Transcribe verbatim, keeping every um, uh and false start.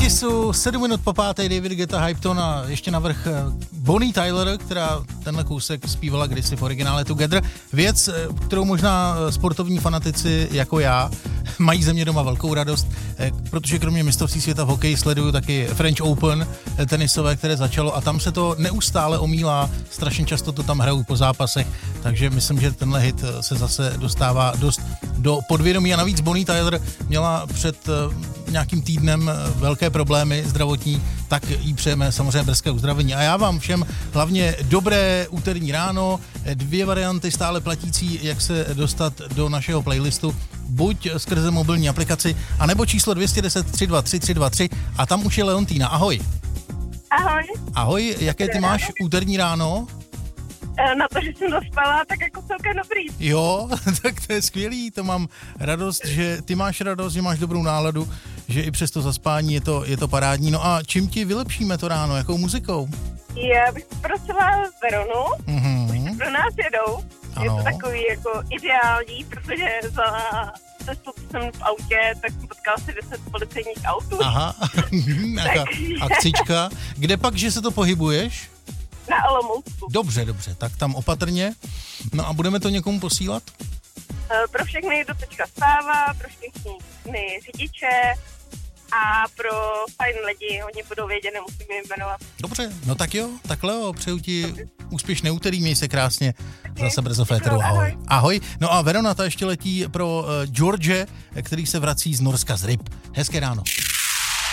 Kissu, sedm minut po páté, David Guetta, Hypton a ještě navrch Bonnie Tyler, která tenhle kousek zpívala kdysi v originále Together. Věc, kterou možná sportovní fanatici jako já mají ze mě doma velkou radost, protože kromě mistrovství světa v hokeji sleduju taky French Open tenisové, které začalo a tam se to neustále omílá, strašně často to tam hrajou po zápasech, takže myslím, že tenhle hit se zase dostává dost do podvědomí a navíc Bonnie Tyler měla před nějakým týdnem velké problémy zdravotní, tak jí přejeme samozřejmě brzké uzdravení. A já vám všem hlavně dobré úterní ráno, dvě varianty stále platící, jak se dostat do našeho playlistu, buď skrze mobilní aplikaci, anebo číslo dvě jedna deset, tři dva tři, tři dva tři a tam už je Leontýna. Ahoj. Ahoj. Ahoj, jaké ty máš úterní ráno? Na to, že jsem dospala, tak jako celkem dobrý. Jo, tak to je skvělý, to mám radost, že ty máš radost, že máš dobrou náladu, že i přes to zaspání je to, je to parádní. No a čím ti vylepšíme to ráno, jakou muzikou? Já bych prosila Veronu, mm-hmm. už pro nás jedou. Ano. Je to takový jako ideální, protože za cestu jsem v autě, tak jsem potkala si deset policejních autů. Aha, nějaká akcička. Kde pak, že se to pohybuješ? Na Olomoucku. Dobře, dobře, tak tam opatrně. No a budeme to někomu posílat? Pro všechny, kdo teďka stává, pro všechny řidiče a pro fajn lidi, oni budou vědět, nemusím jim jmenovat. Dobře, no tak jo, tak Leo, přeju ti úspěšné úterý, měj se krásně, zase brzo féteru, ahoj. Ahoj, no a Verona ta ještě letí pro uh, George, který se vrací z Norska z ryb. Hezké ráno.